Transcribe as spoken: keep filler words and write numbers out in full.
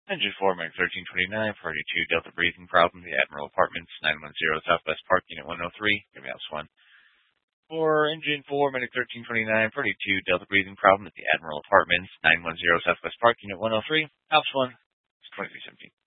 Engine four, Meg thirteen twenty-nine, Party two, Delta breathing problem, the Admiral Apartments, nine one zero Southwest Park, Unit one oh three, give me Alps one. For Engine four, Medic thirteen twenty-nine, Party two, Delta breathing problem at the Admiral Apartments, nine one zero Southwest Park, Unit one oh three, Alps one, it's twenty-three seventeen.